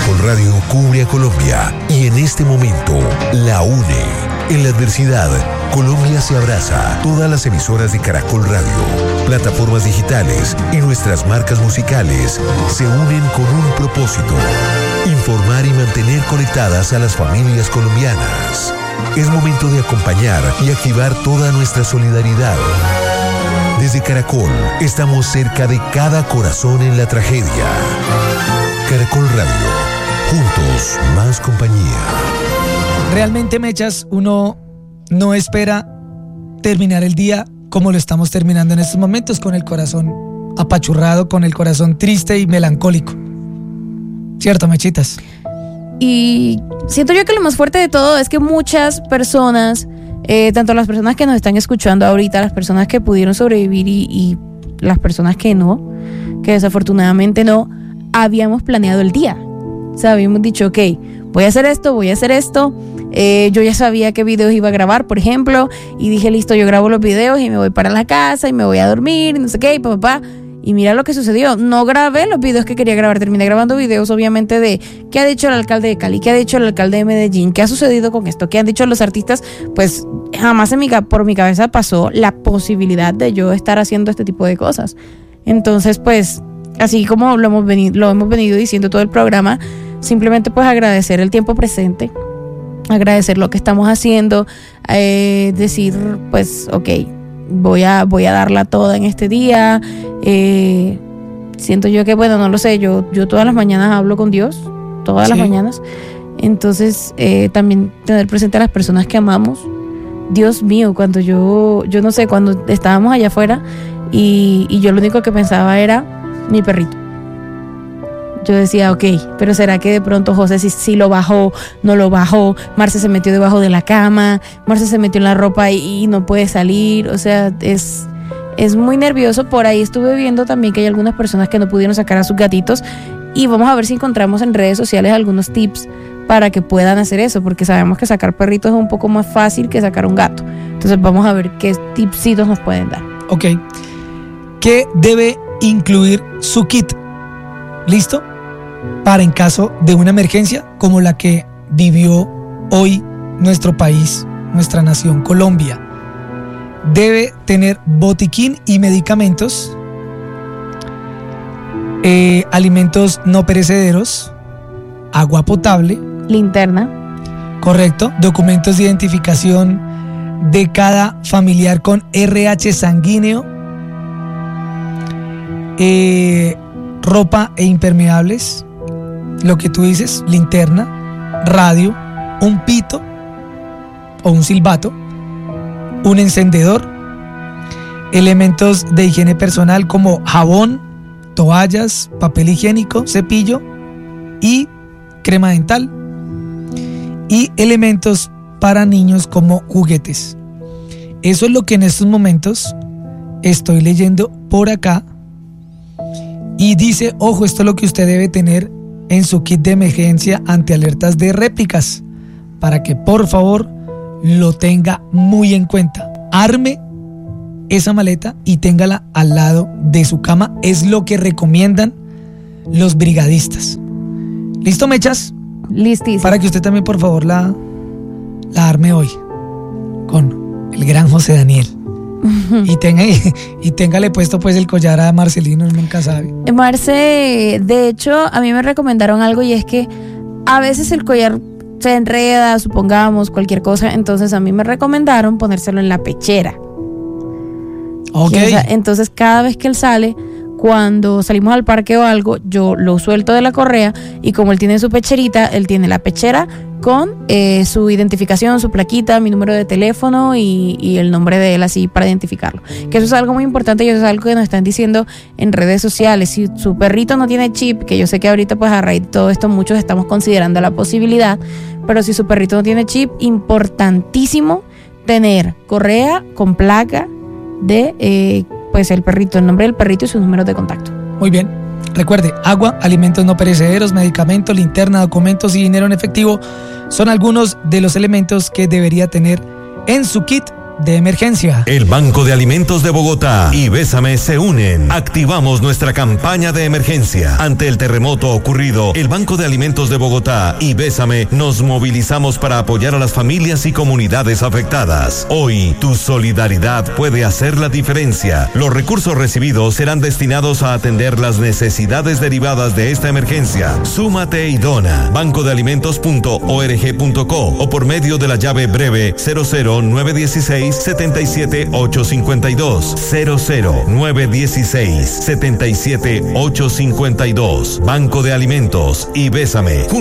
Caracol Radio cubre a Colombia y en este momento la une. En la adversidad, Colombia se abraza. Todas las emisoras de Caracol Radio, plataformas digitales y nuestras marcas musicales se unen con un propósito: informar y mantener conectadas a las familias colombianas. Es momento de acompañar y activar toda nuestra solidaridad. Desde Caracol, estamos cerca de cada corazón en la tragedia. Caracol Radio, juntos, más compañía. Realmente, Mechas, uno no espera terminar el día como lo estamos terminando en estos momentos, con el corazón apachurrado, con el corazón triste y melancólico. ¿Cierto, Mechitas? Y siento yo que lo más fuerte de todo es que muchas personas, tanto las personas que nos están escuchando ahorita, las personas que pudieron sobrevivir y las personas que no, que desafortunadamente no, habíamos planeado el día. O sea, habíamos dicho, ok, voy a hacer esto. Yo ya sabía qué videos iba a grabar, por ejemplo, y dije, listo, yo grabo los videos y me voy para la casa y me voy a dormir y no sé qué, y mira lo que sucedió. No grabé los videos que quería grabar, terminé grabando videos, obviamente, de qué ha dicho el alcalde de Cali, qué ha dicho el alcalde de Medellín, qué ha sucedido con esto, qué han dicho los artistas. Pues jamás por mi cabeza pasó la posibilidad de yo estar haciendo este tipo de cosas. Entonces, pues, así como lo hemos venido diciendo todo el programa, simplemente pues agradecer el tiempo presente, agradecer lo que estamos haciendo, decir, pues, ok, voy a darla toda en este día. Siento yo que, bueno, no lo sé, yo todas las mañanas hablo con Dios, todas las mañanas. Entonces, también tener presente a las personas que amamos. Dios mío, cuando yo no sé, cuando estábamos allá afuera y yo lo único que pensaba era mi perrito. Yo decía, ok, pero ¿será que de pronto José sí lo bajó, no lo bajó? Marce se metió debajo de la cama, Marce se metió en la ropa y no puede salir. O sea, es muy nervioso. Por ahí estuve viendo también que hay algunas personas que no pudieron sacar a sus gatitos, y vamos a ver si encontramos en redes sociales algunos tips para que puedan hacer eso, porque sabemos que sacar perritos es un poco más fácil que sacar un gato. Entonces vamos a ver qué tipsitos nos pueden dar. Ok. ¿Qué debe incluir su kit? ¿Listo? Para en caso de una emergencia como la que vivió hoy nuestro país, nuestra nación, Colombia. Debe tener botiquín y medicamentos, alimentos no perecederos, agua potable, linterna, correcto, documentos de identificación de cada familiar con RH sanguíneo, ropa e impermeables, lo que tú dices, linterna, radio, un pito o un silbato, un encendedor, elementos de higiene personal como jabón, toallas, papel higiénico, cepillo y crema dental, y elementos para niños como juguetes. Eso es lo que en estos momentos estoy leyendo por acá, y dice, ojo, esto es lo que usted debe tener en su kit de emergencia ante alertas de réplicas, para que por favor lo tenga muy en cuenta. Arme esa maleta y téngala al lado de su cama. Es lo que recomiendan los brigadistas. ¿Listo, Mechas? Listísimo. Para que usted también por favor la arme hoy con el gran José Daniel. Y téngale puesto pues el collar a Marcelino, nunca sabe. Marce, de hecho, a mí me recomendaron algo, y es que a veces el collar se enreda, supongamos, cualquier cosa. Entonces a mí me recomendaron ponérselo en la pechera. Ok. Entonces cada vez que él sale, cuando salimos al parque o algo, yo lo suelto de la correa, y como él tiene su pecherita, él tiene la pechera con su identificación, su plaquita, mi número de teléfono y el nombre de él, así para identificarlo. Que eso es algo muy importante, y eso es algo que nos están diciendo en redes sociales. Si su perrito no tiene chip, que yo sé que ahorita pues a raíz de todo esto muchos estamos considerando la posibilidad, pero si su perrito no tiene chip, importantísimo tener correa con placa de pues el perrito, el nombre del perrito y sus números de contacto. Muy bien. Recuerde, agua, alimentos no perecederos, medicamentos, linterna, documentos y dinero en efectivo son algunos de los elementos que debería tener en su kit de emergencia. El Banco de Alimentos de Bogotá y Bésame se unen. Activamos nuestra campaña de emergencia. Ante el terremoto ocurrido, el Banco de Alimentos de Bogotá y Bésame nos movilizamos para apoyar a las familias y comunidades afectadas. Hoy, tu solidaridad puede hacer la diferencia. Los recursos recibidos serán destinados a atender las necesidades derivadas de esta emergencia. Súmate y dona. bancodealimentos.org.co o por medio de la llave breve 00916-77852. 00916-77852. Banco de Alimentos y Bésame.